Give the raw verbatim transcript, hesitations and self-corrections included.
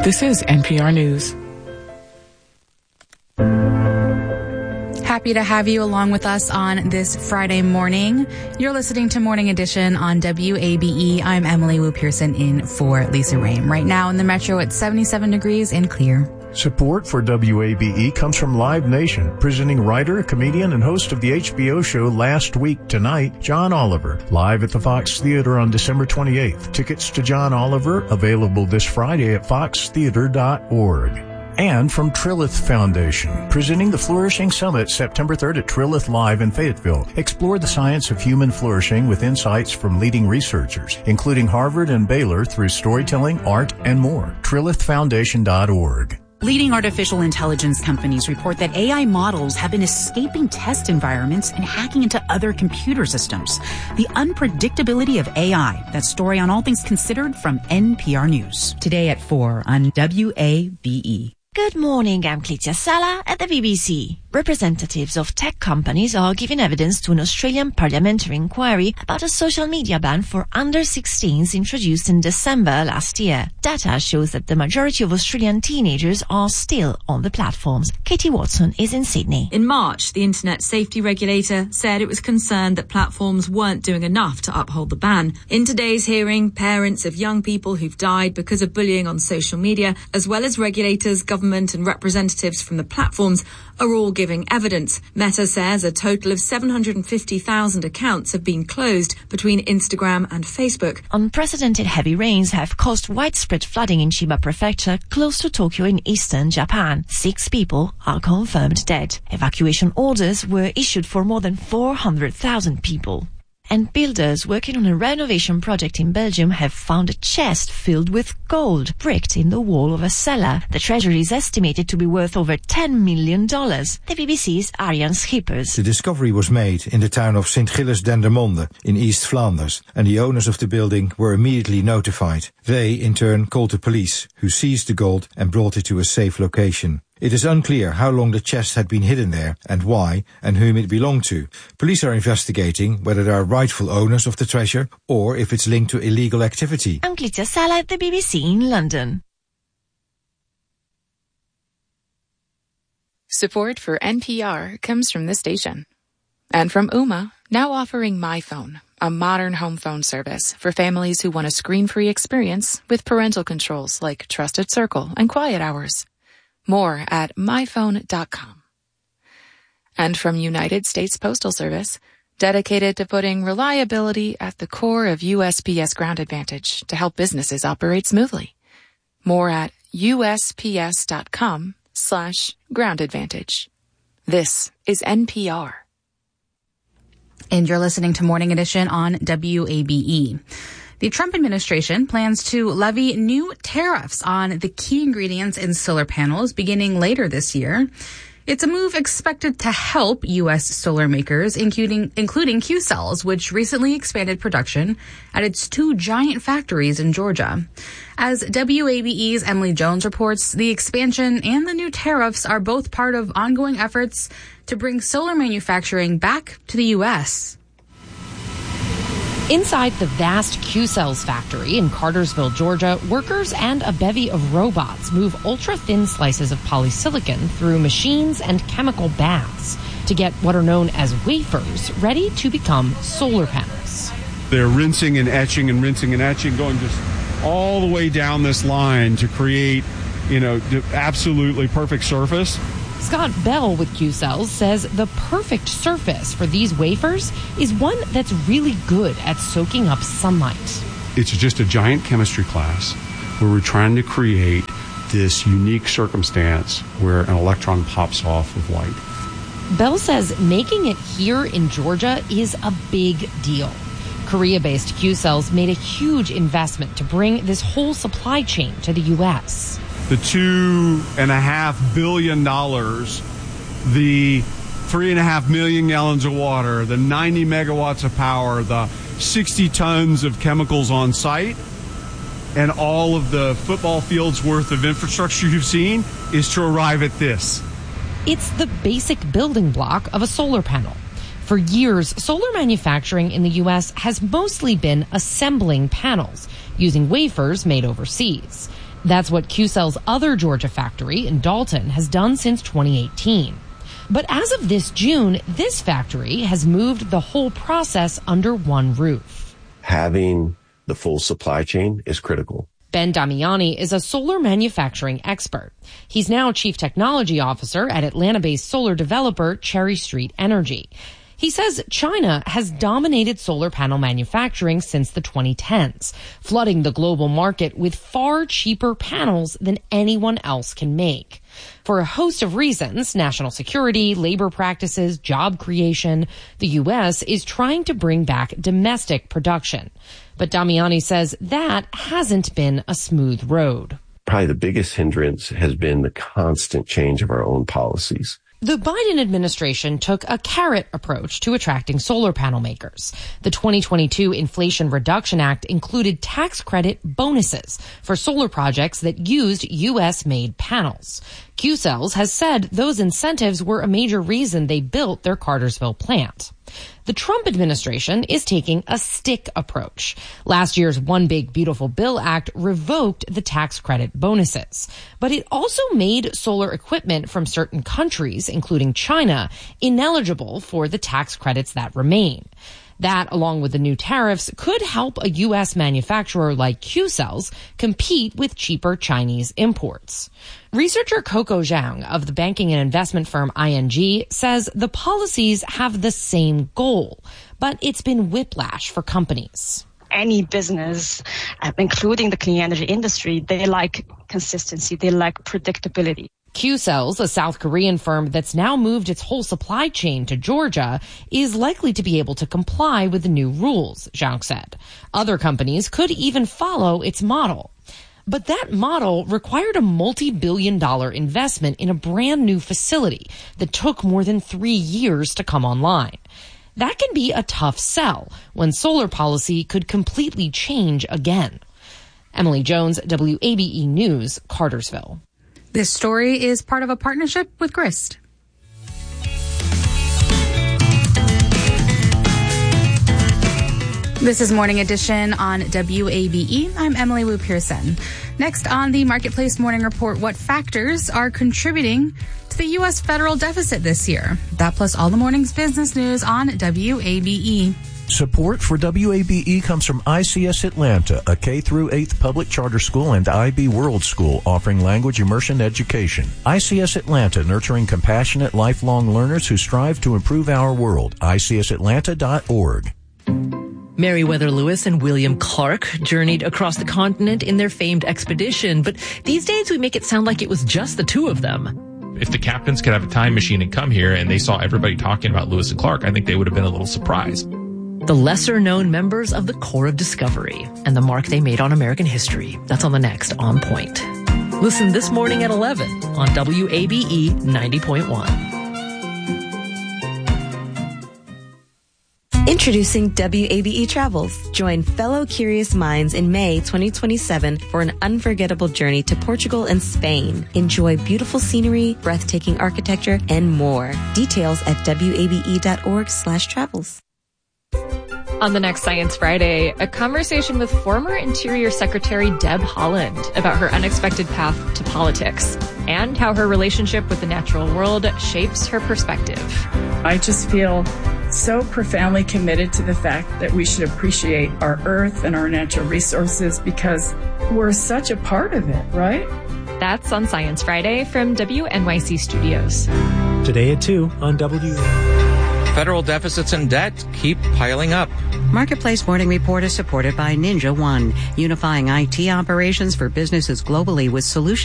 This is N P R News. Happy to have you along with us on this Friday morning. You're listening to Morning Edition on W A B E. I'm Emily Wu Pearson in for Lisa Rame. Right now in the metro, it's seventy-seven degrees and clear. Support for W A B E comes from Live Nation, presenting writer, comedian, and host of the H B O show Last Week Tonight, John Oliver, live at the Fox Theater on December twenty-eighth. Tickets to John Oliver available this Friday at fox theater dot org. And from Trilith Foundation, presenting the Flourishing Summit September third at Trilith Live in Fayetteville. Explore the science of human flourishing with insights from leading researchers, including Harvard and Baylor, through storytelling, art, and more. trilith foundation dot org. Leading artificial intelligence companies report that A I models have been escaping test environments and hacking into other computer systems. The unpredictability of A I. That story on All Things Considered from N P R News. Today at four on W A B E. Good morning, I'm Clitia Sala at the B B C. Representatives of tech companies are giving evidence to an Australian parliamentary inquiry about a social media ban for under sixteens introduced in December last year. Data shows that the majority of Australian teenagers are still on the platforms. Katie Watson is in Sydney. In March, the Internet Safety Regulator said it was concerned that platforms weren't doing enough to uphold the ban. In today's hearing, parents of young people who've died because of bullying on social media, as well as regulators, government and representatives from the platforms, are all giving evidence. Meta says a total of seven hundred fifty thousand accounts have been closed between Instagram and Facebook. Unprecedented heavy rains have caused widespread flooding in Chiba Prefecture, close to Tokyo in eastern Japan. Six people are confirmed dead. Evacuation orders were issued for more than four hundred thousand people. And builders working on a renovation project in Belgium have found a chest filled with gold bricked in the wall of a cellar. The treasure is estimated to be worth over ten million dollars. The B B C's Arjan Schippers. The discovery was made in the town of Sint Gilles Dendermonde in East Flanders, and the owners of the building were immediately notified. They, in turn, called the police, who seized the gold and brought it to a safe location. It is unclear how long the chest had been hidden there and why and whom it belonged to. Police are investigating whether there are rightful owners of the treasure or if it's linked to illegal activity. I'm Clitia Sala at the B B C in London. Support for N P R comes from this station. And from Ooma, now offering MyPhone, a modern home phone service for families who want a screen-free experience with parental controls like Trusted Circle and Quiet Hours. More at my phone dot com. And from United States Postal Service, dedicated to putting reliability at the core of U S P S Ground Advantage to help businesses operate smoothly. More at U S P S dot com slash ground advantage. This is N P R. And you're listening to Morning Edition on W A B E. The Trump administration plans to levy new tariffs on the key ingredients in solar panels beginning later this year. It's a move expected to help U S solar makers, including including Qcells, which recently expanded production at its two giant factories in Georgia. As W A B E's Emily Jones reports, the expansion and the new tariffs are both part of ongoing efforts to bring solar manufacturing back to the U S. Inside the vast Qcells factory in Cartersville, Georgia, workers and a bevy of robots move ultra-thin slices of polysilicon through machines and chemical baths to get what are known as wafers ready to become solar panels. They're rinsing and etching and rinsing and etching, going just all the way down this line to create, you know, the absolutely perfect surface. Scott Bell with Qcells says the perfect surface for these wafers is one that's really good at soaking up sunlight. It's just a giant chemistry class where we're trying to create this unique circumstance where an electron pops off of light. Bell says making it here in Georgia is a big deal. Korea-based Qcells made a huge investment to bring this whole supply chain to the U S. The two and a half billion dollars, the three and a half million gallons of water, the ninety megawatts of power, the sixty tons of chemicals on site, and all of the football fields worth of infrastructure you've seen is to arrive at this. It's the basic building block of a solar panel. For years, solar manufacturing in the U S has mostly been assembling panels using wafers made overseas. That's what Qcells' other Georgia factory in Dalton has done since twenty eighteen. But as of this June, this factory has moved the whole process under one roof. Having the full supply chain is critical. Ben Damiani is a solar manufacturing expert. He's now chief technology officer at Atlanta-based solar developer Cherry Street Energy. He says China has dominated solar panel manufacturing since the twenty tens, flooding the global market with far cheaper panels than anyone else can make. For a host of reasons, national security, labor practices, job creation, the U S is trying to bring back domestic production. But Damiani says that hasn't been a smooth road. Probably the biggest hindrance has been the constant change of our own policies. The Biden administration took a carrot approach to attracting solar panel makers. The twenty twenty-two Inflation Reduction Act included tax credit bonuses for solar projects that used U S-made panels. Qcells has said those incentives were a major reason they built their Cartersville plant. The Trump administration is taking a stick approach. Last year's One Big Beautiful Bill Act revoked the tax credit bonuses, but it also made solar equipment from certain countries, including China, ineligible for the tax credits that remain. That, along with the new tariffs, could help a U S manufacturer like Qcells compete with cheaper Chinese imports. Researcher Coco Zhang of the banking and investment firm I N G says the policies have the same goal, but it's been whiplash for companies. Any business, uh, including the clean energy industry, they like consistency, they like predictability. Qcells, a South Korean firm that's now moved its whole supply chain to Georgia, is likely to be able to comply with the new rules, Zhang said. Other companies could even follow its model. But that model required a multi-billion dollar investment in a brand new facility that took more than three years to come online. That can be a tough sell when solar policy could completely change again. Emily Jones, W A B E News, Cartersville. This story is part of a partnership with Grist. This is Morning Edition on W A B E. I'm Emily Wu Pearson. Next on the Marketplace Morning Report, what factors are contributing to the U S federal deficit this year? That plus all the morning's business news on W A B E. Support for W A B E comes from I C S Atlanta, a K through eighth public charter school, and I B World School offering language immersion education. I C S Atlanta, nurturing compassionate, lifelong learners who strive to improve our world. I C S Atlanta dot org. Meriwether Lewis and William Clark journeyed across the continent in their famed expedition, but these days we make it sound like it was just the two of them. If the captains could have a time machine and come here and they saw everybody talking about Lewis and Clark, I think they would have been a little surprised. The lesser-known members of the Corps of Discovery and the mark they made on American history. That's on the next On Point. Listen this morning at eleven on W A B E ninety point one. Introducing W A B E Travels. Join fellow curious minds in May twenty twenty-seven for an unforgettable journey to Portugal and Spain. Enjoy beautiful scenery, breathtaking architecture, and more. Details at W A B E dot org slash travels. On the next Science Friday, a conversation with former Interior Secretary Deb Haaland about her unexpected path to politics and how her relationship with the natural world shapes her perspective. I just feel so profoundly committed to the fact that we should appreciate our earth and our natural resources because we're such a part of it, right? That's on Science Friday from W N Y C Studios. Today at two on W. Federal deficits and debt keep piling up. Marketplace Morning Report is supported by Ninja One, unifying I T operations for businesses globally with solutions